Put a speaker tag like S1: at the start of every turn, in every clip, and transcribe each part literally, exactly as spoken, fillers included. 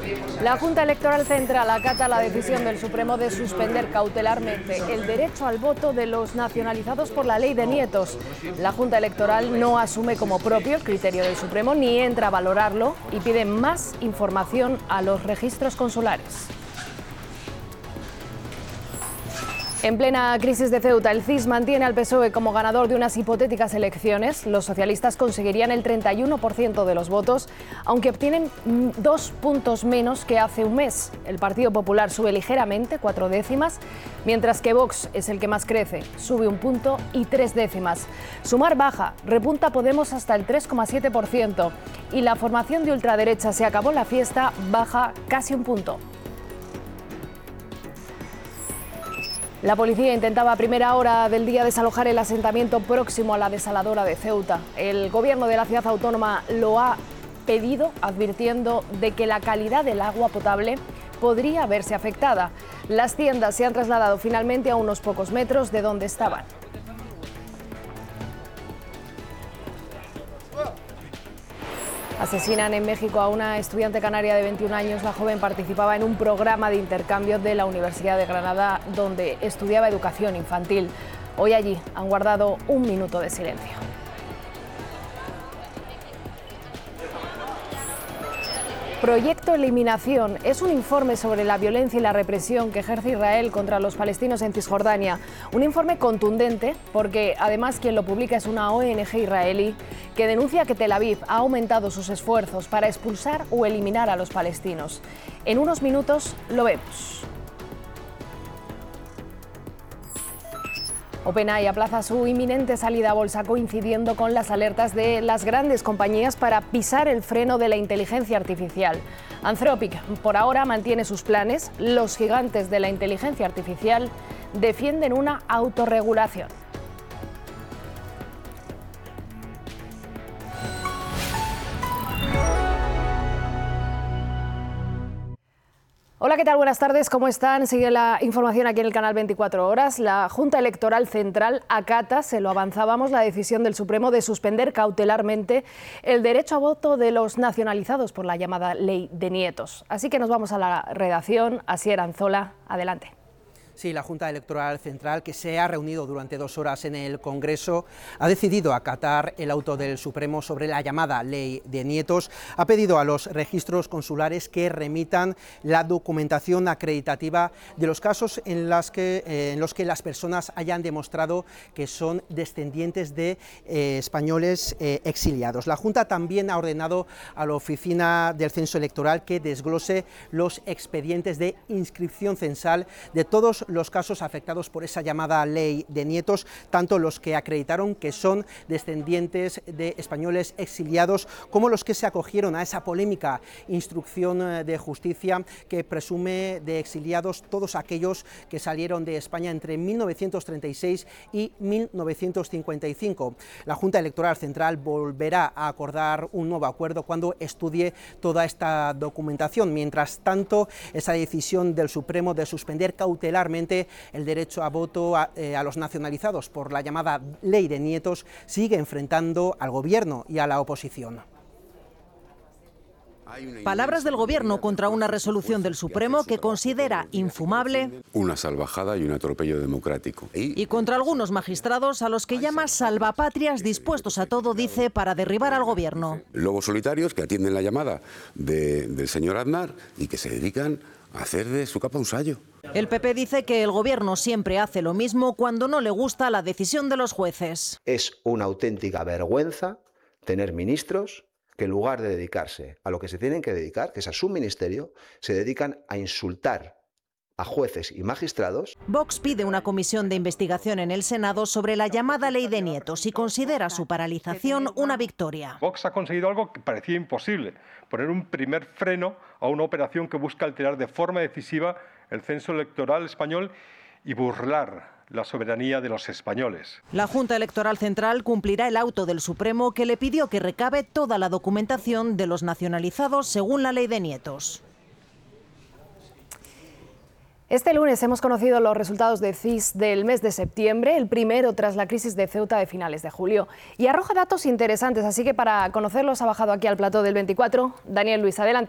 S1: La Junta Electoral Central acata la decisión del Supremo de suspender cautelarmente el derecho al voto de los nacionalizados por la ley de nietos. La Junta Electoral no asume como propio el criterio del Supremo ni entra a valorarlo y pide más información a los registros consulares. En plena crisis de Ceuta, el C I S mantiene al P S O E como ganador de unas hipotéticas elecciones. Los socialistas conseguirían el treinta y uno por ciento de los votos, aunque obtienen dos puntos menos que hace un mes. El Partido Popular sube ligeramente, cuatro décimas, mientras que Vox es el que más crece, sube un punto y tres décimas. Sumar baja, repunta Podemos hasta el tres coma siete por ciento y la formación de ultraderecha Se acabó la fiesta baja casi un punto. La policía intentaba a primera hora del día desalojar el asentamiento próximo a la desaladora de Ceuta. El gobierno de la ciudad autónoma lo ha pedido, advirtiendo de que la calidad del agua potable podría verse afectada. Las tiendas se han trasladado finalmente a unos pocos metros de donde estaban. Asesinan en México a una estudiante canaria de veintiún años. La joven participaba en un programa de intercambio de la Universidad de Granada, donde estudiaba educación infantil. Hoy allí han guardado un minuto de silencio. Proyecto Eliminación es un informe sobre la violencia y la represión que ejerce Israel contra los palestinos en Cisjordania. Un informe contundente porque además quien lo publica es una O N G israelí que denuncia que Tel Aviv ha aumentado sus esfuerzos para expulsar o eliminar a los palestinos. En unos minutos lo vemos. OpenAI aplaza su inminente salida a bolsa coincidiendo con las alertas de las grandes compañías para pisar el freno de la inteligencia artificial. Anthropic, por ahora, mantiene sus planes. Los gigantes de la inteligencia artificial defienden una autorregulación. Hola, ¿qué tal? Buenas tardes, ¿cómo están? Sigue la información aquí en el canal veinticuatro horas. La Junta Electoral Central acata, se lo avanzábamos, la decisión del Supremo de suspender cautelarmente el derecho a voto de los nacionalizados por la llamada Ley de Nietos. Así que nos vamos a la redacción. Asier Anzola, adelante.
S2: Sí, la Junta Electoral Central, que se ha reunido durante dos horas en el Congreso, ha decidido acatar el auto del Supremo sobre la llamada Ley de Nietos. Ha pedido a los registros consulares que remitan la documentación acreditativa de los casos en, las que, eh, en los que las personas hayan demostrado que son descendientes de eh, españoles eh, exiliados. La Junta también ha ordenado a la Oficina del Censo Electoral que desglose los expedientes de inscripción censal de todos los casos afectados por esa llamada Ley de Nietos, tanto los que acreditaron que son descendientes de españoles exiliados como los que se acogieron a esa polémica instrucción de justicia que presume de exiliados todos aquellos que salieron de España entre mil novecientos treinta y seis y mil novecientos cincuenta y cinco. La Junta Electoral Central volverá a acordar un nuevo acuerdo cuando estudie toda esta documentación. Mientras tanto, esa decisión del Supremo de suspender cautelarmente el derecho a voto a, eh, a los nacionalizados por la llamada Ley de Nietos sigue enfrentando al Gobierno y a la oposición.
S3: Palabras del Gobierno contra una resolución del Supremo que considera infumable
S4: una salvajada y un atropello democrático.
S3: Y contra algunos magistrados a los que llama salvapatrias dispuestos a todo, dice, para derribar al Gobierno.
S4: Lobos solitarios que atienden la llamada de, del señor Aznar y que se dedican a hacer de su capa un sayo.
S3: El P P dice que el Gobierno siempre hace lo mismo cuando no le gusta la decisión de los jueces.
S5: Es una auténtica vergüenza tener ministros que en lugar de dedicarse a lo que se tienen que dedicar, que es a su ministerio, se dedican a insultar a jueces y magistrados.
S3: Vox pide una comisión de investigación en el Senado sobre la llamada Ley de Nietos y considera su paralización una victoria.
S6: Vox ha conseguido algo que parecía imposible, poner un primer freno a una operación que busca alterar de forma decisiva el censo electoral español y burlar la soberanía de los españoles.
S3: La Junta Electoral Central cumplirá el auto del Supremo que le pidió que recabe toda la documentación de los nacionalizados según la Ley de Nietos.
S1: Este lunes hemos conocido los resultados de C I S del mes de septiembre, el primero tras la crisis de Ceuta de finales de julio. Y arroja datos interesantes, así que para conocerlos ha bajado aquí al plató del veinticuatro. Daniel Luis, adelante.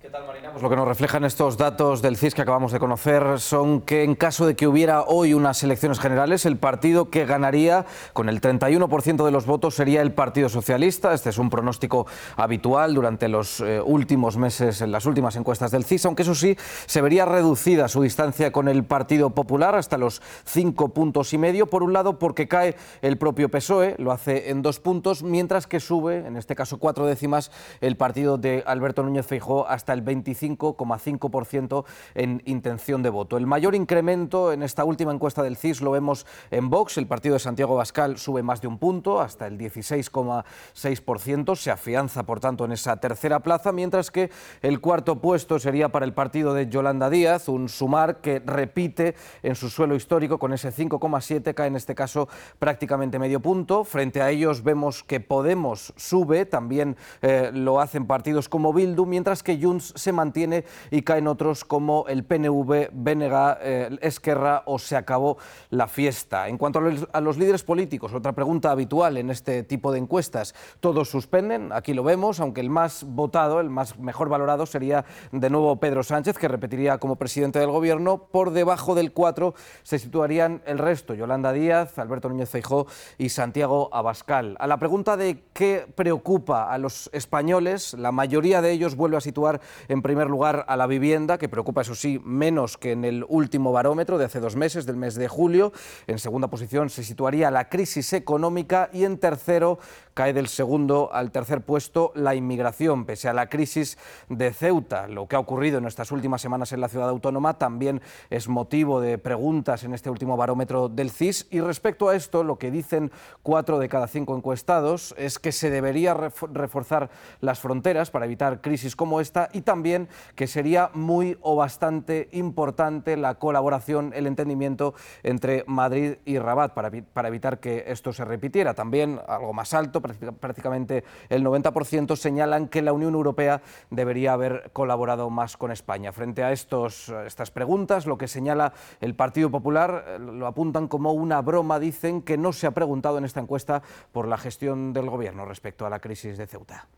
S7: ¿Qué tal, Marina? Pues lo que nos reflejan estos datos del C I S que acabamos de conocer son que en caso de que hubiera hoy unas elecciones generales, el partido que ganaría con el treinta y uno por ciento de los votos sería el Partido Socialista. Este es un pronóstico habitual durante los eh, últimos meses en las últimas encuestas del C I S, aunque eso sí, se vería reducida su distancia con el Partido Popular hasta los cinco puntos y medio. Por un lado, porque cae el propio P S O E, lo hace en dos puntos, mientras que sube, en este caso cuatro décimas, el partido de Alberto Núñez Feijóo hasta el veinticinco coma cinco por ciento en intención de voto. El mayor incremento en esta última encuesta del C I S lo vemos en Vox. El partido de Santiago Abascal sube más de un punto, hasta el dieciséis coma seis por ciento. Se afianza, por tanto, en esa tercera plaza, mientras que el cuarto puesto sería para el partido de Yolanda Díaz, un Sumar que repite en su suelo histórico con ese cinco coma siete, cae en este caso prácticamente medio punto. Frente a ellos vemos que Podemos sube, también eh, lo hacen partidos como Bildu, mientras que Junts se mantiene y caen otros como el P N V, B N G, eh, Esquerra o Se acabó la fiesta. En cuanto a los, a los líderes políticos, otra pregunta habitual en este tipo de encuestas, todos suspenden, aquí lo vemos, aunque el más votado, el más mejor valorado sería de nuevo Pedro Sánchez, que repetiría como presidente del gobierno. Por debajo del cuatro se situarían el resto, Yolanda Díaz, Alberto Núñez Feijóo y Santiago Abascal. A la pregunta de qué preocupa a los españoles, la mayoría de ellos vuelve a situar en primer lugar a la vivienda, que preocupa, eso sí, menos que en el último barómetro de hace dos meses, del mes de julio. En segunda posición se situaría la crisis económica y en tercero cae del segundo al tercer puesto la inmigración, pese a la crisis de Ceuta. Lo que ha ocurrido en estas últimas semanas en la ciudad autónoma también es motivo de preguntas en este último barómetro del C I S. Y respecto a esto, lo que dicen cuatro de cada cinco encuestados es que se debería reforzar las fronteras para evitar crisis como esta, y también que sería muy o bastante importante la colaboración, el entendimiento entre Madrid y Rabat para, para evitar que esto se repitiera. También, algo más alto, prácticamente el noventa por ciento, señalan que la Unión Europea debería haber colaborado más con España. Frente a estos, estas preguntas, lo que señala el Partido Popular lo apuntan como una broma. Dicen que no se ha preguntado en esta encuesta por la gestión del gobierno respecto a la crisis de Ceuta.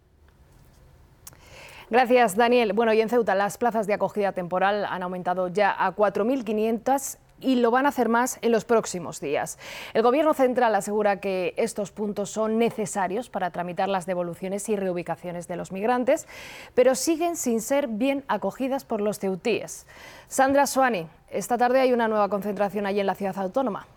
S1: Gracias, Daniel. Bueno, y en Ceuta las plazas de acogida temporal han aumentado ya a cuatro mil quinientas y lo van a hacer más en los próximos días. El Gobierno central asegura que estos puntos son necesarios para tramitar las devoluciones y reubicaciones de los migrantes, pero siguen sin ser bien acogidas por los ceutíes. Sandra Soani, esta tarde hay una nueva concentración allí en la ciudad autónoma.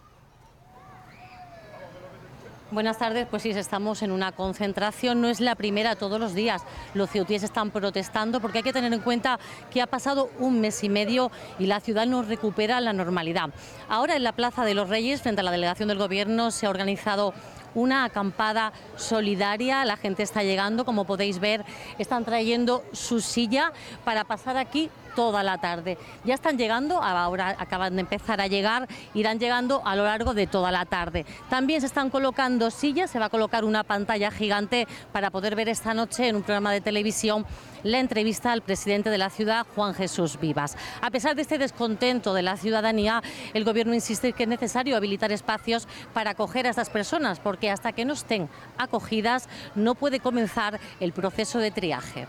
S8: Buenas tardes, pues sí, estamos en una concentración, no es la primera todos los días. Los ceutíes están protestando porque hay que tener en cuenta que ha pasado un mes y medio y la ciudad no recupera la normalidad. Ahora en la Plaza de los Reyes, frente a la delegación del Gobierno, se ha organizado una acampada solidaria. La gente está llegando, como podéis ver, están trayendo su silla para pasar aquí toda la tarde. Ya están llegando, ahora acaban de empezar a llegar, irán llegando a lo largo de toda la tarde. También se están colocando sillas, se va a colocar una pantalla gigante para poder ver esta noche en un programa de televisión la entrevista al presidente de la ciudad, Juan Jesús Vivas. A pesar de este descontento de la ciudadanía, el Gobierno insiste que es necesario habilitar espacios para acoger a estas personas, porque hasta que no estén acogidas no puede comenzar el proceso de triaje.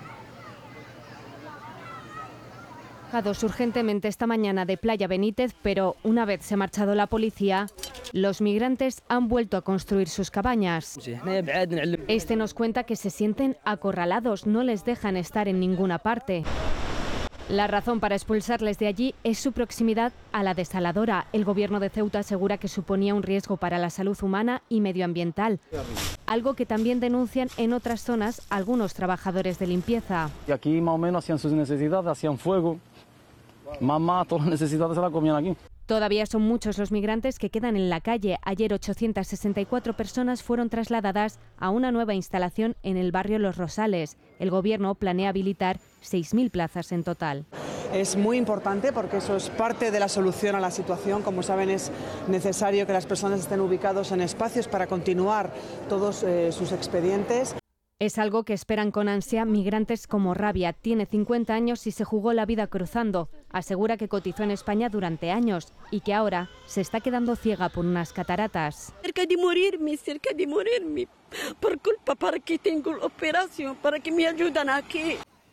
S9: Urgentemente esta mañana de Playa Benítez, pero una vez se ha marchado la policía, los migrantes han vuelto a construir sus cabañas. Este nos cuenta que se sienten acorralados, no les dejan estar en ninguna parte. La razón para expulsarles de allí es su proximidad a la desaladora. El Gobierno de Ceuta asegura que suponía un riesgo para la salud humana y medioambiental, algo que también denuncian en otras zonas algunos trabajadores de limpieza.
S10: Y aquí más o menos hacían sus necesidades, hacían fuego, mamá, todas las necesidades se las comían aquí.
S9: Todavía son muchos los migrantes que quedan en la calle. Ayer ochocientas sesenta y cuatro personas fueron trasladadas a una nueva instalación en el barrio Los Rosales. El Gobierno planea habilitar seis mil plazas en total.
S11: Es muy importante porque eso es parte de la solución a la situación. Como saben, es necesario que las personas estén ubicados en espacios para continuar todos eh, sus expedientes.
S9: Es algo que esperan con ansia migrantes como Rabia. Tiene cincuenta años y se jugó la vida cruzando. Asegura que cotizó en España durante años y que ahora se está quedando ciega por unas cataratas.
S12: Cerca de morirme, cerca de morirme. Por culpa para que tengo la operación, para que me ayuden aquí.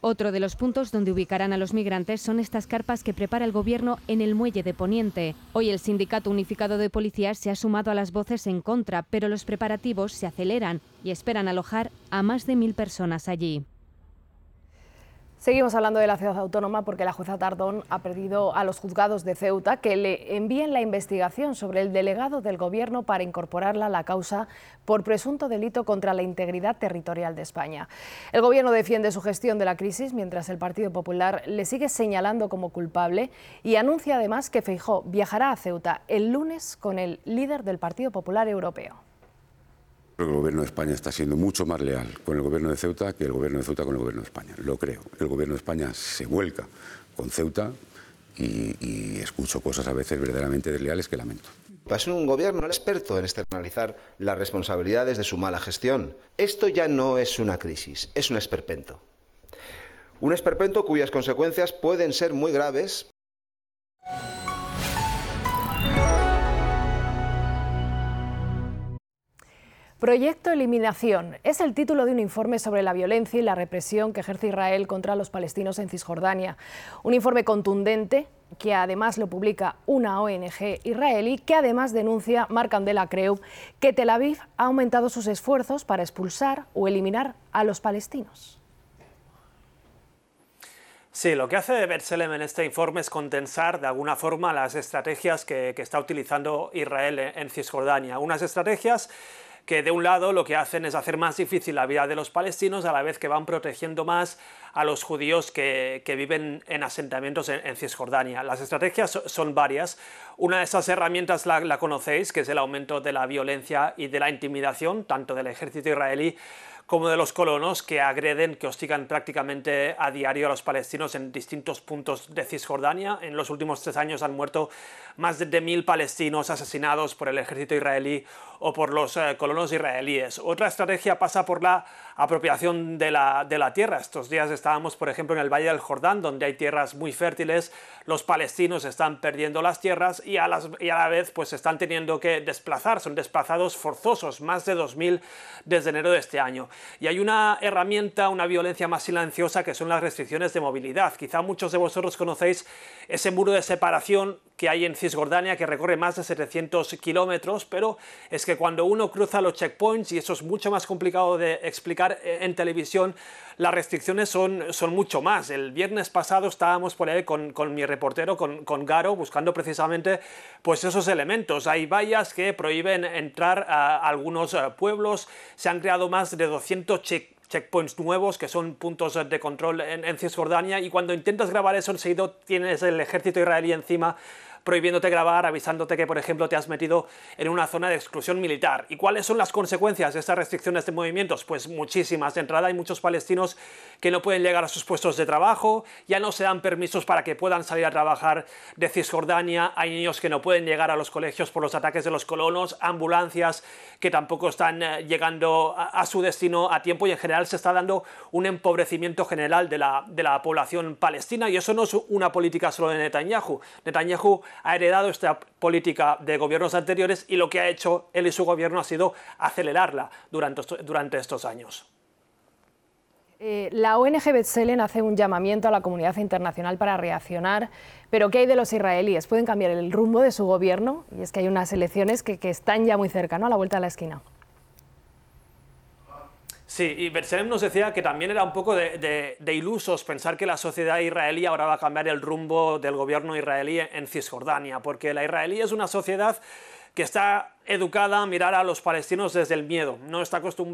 S9: Otro de los puntos donde ubicarán a los migrantes son estas carpas que prepara el Gobierno en el muelle de Poniente. Hoy el Sindicato Unificado de Policías se ha sumado a las voces en contra, pero los preparativos se aceleran y esperan alojar a más de mil personas allí.
S1: Seguimos hablando de la ciudad autónoma porque la jueza Tardón ha pedido a los juzgados de Ceuta que le envíen la investigación sobre el delegado del Gobierno para incorporarla a la causa por presunto delito contra la integridad territorial de España. El Gobierno defiende su gestión de la crisis mientras el Partido Popular le sigue señalando como culpable y anuncia además que Feijóo viajará a Ceuta el lunes con el líder del Partido Popular Europeo.
S4: Creo que el Gobierno de España está siendo mucho más leal con el Gobierno de Ceuta que el Gobierno de Ceuta con el Gobierno de España. Lo creo. El Gobierno de España se vuelca con Ceuta y, y escucho cosas a veces verdaderamente desleales que lamento.
S5: Es un gobierno experto en externalizar las responsabilidades de su mala gestión. Esto ya no es una crisis, es un esperpento. Un esperpento cuyas consecuencias pueden ser muy graves.
S1: Proyecto Eliminación es el título de un informe sobre la violencia y la represión que ejerce Israel contra los palestinos en Cisjordania. Un informe contundente que además lo publica una O N G israelí que además denuncia Marc Andela Creu que Tel Aviv ha aumentado sus esfuerzos para expulsar o eliminar a los palestinos.
S12: Sí, lo que hace B'Tselem en este informe es condensar de alguna forma las estrategias que, que está utilizando Israel en, en Cisjordania. Unas estrategias que de un lado lo que hacen es hacer más difícil la vida de los palestinos a la vez que van protegiendo más a los judíos que, que viven en asentamientos en, en Cisjordania. Las estrategias son varias. Una de esas herramientas la, la conocéis, que es el aumento de la violencia y de la intimidación, tanto del ejército israelí como de los colonos que agreden, que hostigan prácticamente a diario a los palestinos en distintos puntos de Cisjordania. En los últimos tres años han muerto más de mil palestinos asesinados por el ejército israelí o por los eh, colonos israelíes. Otra estrategia pasa por la apropiación de la, de la tierra. Estos días estábamos, por ejemplo, en el Valle del Jordán, donde hay tierras muy fértiles. Los palestinos están perdiendo las tierras y a, las, y a la vez pues están teniendo que desplazar. Son desplazados forzosos, más de dos mil desde enero de este año. Y hay una herramienta, una violencia más silenciosa que son las restricciones de movilidad. Quizá muchos de vosotros conocéis ese muro de separación que hay en Cisjordania que recorre más de setecientos kilómetros, pero es que cuando uno cruza los checkpoints, y eso es mucho más complicado de explicar en televisión, las restricciones son, son mucho más. El viernes pasado estábamos por ahí con, con mi reportero, con, con Garo, buscando precisamente pues esos elementos. Hay vallas que prohíben entrar a algunos pueblos, se han creado más de doscientos checkpoints checkpoints nuevos que son puntos de control en, en Cisjordania, y cuando intentas grabar eso enseguida tienes el ejército israelí encima prohibiéndote grabar, avisándote que, por ejemplo, te has metido en una zona de exclusión militar. ¿Y cuáles son las consecuencias de estas restricciones de movimientos? Pues muchísimas. De entrada hay muchos palestinos que no pueden llegar a sus puestos de trabajo, ya no se dan permisos para que puedan salir a trabajar de Cisjordania, hay niños que no pueden llegar a los colegios por los ataques de los colonos, ambulancias que tampoco están llegando a, a su destino a tiempo, y en general se está dando un empobrecimiento general de la, de la población palestina, y eso no es una política solo de Netanyahu. Netanyahu ha heredado esta política de gobiernos anteriores y lo que ha hecho él y su gobierno ha sido acelerarla durante, durante estos años.
S1: Eh, la O N G B'Tselem hace un llamamiento a la comunidad internacional para reaccionar, pero ¿qué hay de los israelíes? ¿Pueden cambiar el rumbo de su gobierno? Y es que hay unas elecciones que, que están ya muy cerca, ¿no?, a la vuelta de la esquina.
S12: Sí, y B'Tselem nos decía que también era un poco de, de, de ilusos pensar que la sociedad israelí ahora va a cambiar el rumbo del gobierno israelí en Cisjordania, porque la israelí es una sociedad que está educada a mirar a los palestinos desde el miedo, no está acostumbrada